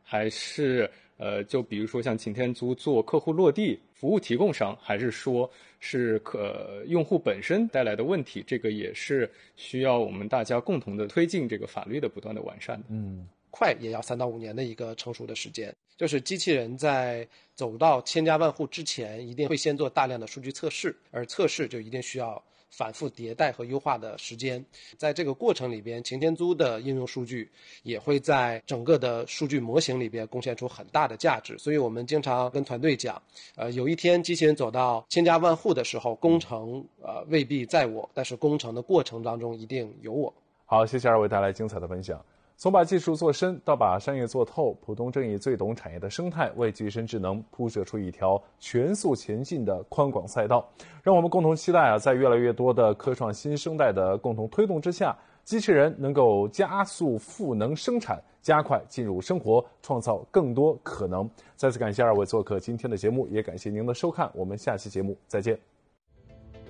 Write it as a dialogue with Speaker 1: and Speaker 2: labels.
Speaker 1: 还是就比如说像擎天租做客户落地服务提供商，还是说是用户本身带来的问题，这个也是需要我们大家共同的推进这个法律的不断的完善的。
Speaker 2: 快也要3到5年的一个成熟的时间，就是机器人在走到千家万户之前，一定会先做大量的数据测试，而测试就一定需要反复迭代和优化的时间。在这个过程里边，擎天租的应用数据也会在整个的数据模型里边贡献出很大的价值。所以我们经常跟团队讲，有一天机器人走到千家万户的时候，工程未必在我，但是工程的过程当中一定有我。
Speaker 3: 好，谢谢2位带来精彩的分享。从把技术做深到把商业做透，浦东正义最懂产业的生态，为具身智能铺设出一条全速前进的宽广赛道。让我们共同期待在越来越多的科创新生代的共同推动之下，机器人能够加速赋能生产，加快进入生活，创造更多可能。再次感谢2位做客今天的节目，也感谢您的收看，我们下期节目再见。